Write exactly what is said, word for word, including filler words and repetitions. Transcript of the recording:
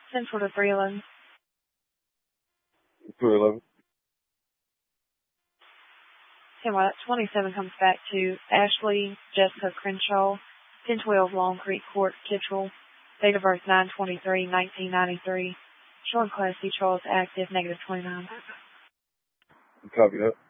Central to three eleven. three eleven. ten while that twenty-seven comes back to Ashley Jessica Crenshaw, ten twelve Long Creek Court, Kittrell. Date of birth nine twenty-three nineteen ninety-three. Showing Class C Charles active, negative twenty-nine. Copy that.